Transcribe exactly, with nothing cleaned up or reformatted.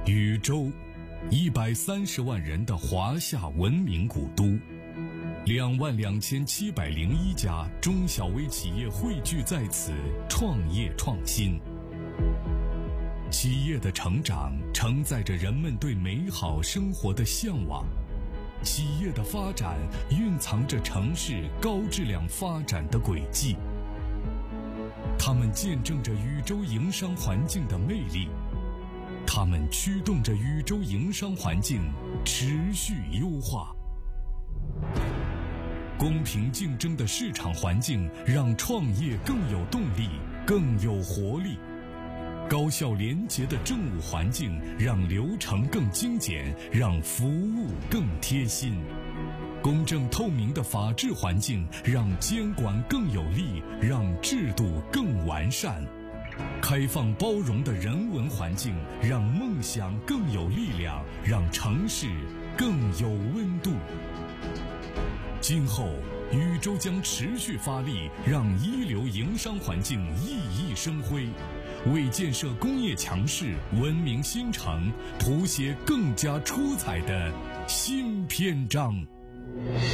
禹州，一百三十万人的华夏文明古都，两万两千七百零一家中小微企业汇聚在此，创业创新。企业的成长承载着人们对美好生活的向往，企业的发展蕴藏着城市高质量发展的轨迹。它们见证着禹州营商环境的魅力，它们驱动着禹州营商环境持续优化。公平竞争的市场环境让创业更有动力，更有活力。高效廉洁的政务环境让流程更精简，让服务更贴心。公正透明的法治环境让监管更有力，让制度更完善。开放包容的人文环境让梦想更有力量，让城市更有温度。今后禹州将持续发力，让一流营商环境熠熠生辉，为建设工业强市、文明新城谱写更加出彩的新篇章。